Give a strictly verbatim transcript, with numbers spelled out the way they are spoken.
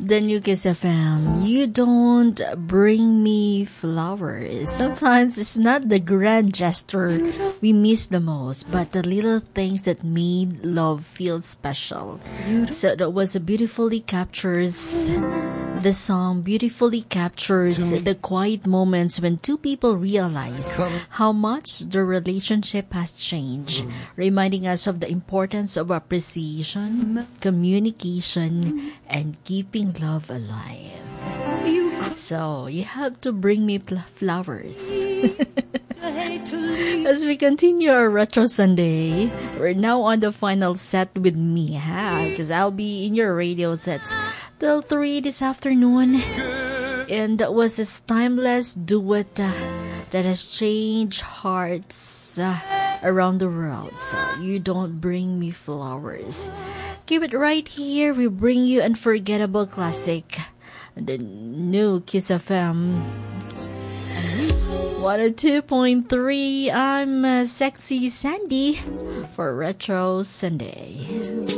The New Kiss F M. You don't bring me flowers. Sometimes it's not the grand gesture we miss the most, but the little things that made love feel special. So that was a beautifully captures the song beautifully captures the quiet moments when two people realize how much the relationship has changed, reminding us of the importance of appreciation, communication, and keeping love alive. So, you have to bring me pl- flowers. As we continue our Retro Sunday, we're now on the final set with me, ha? Because I'll be in your radio sets till three this afternoon. And that was this timeless duet uh, that has changed hearts uh, around the world. So, You Don't Bring Me Flowers. Keep it right here. We bring you unforgettable classic. The New Kiss F M. one oh two point three. I'm uh, Sexy Sandy for Retro Sunday.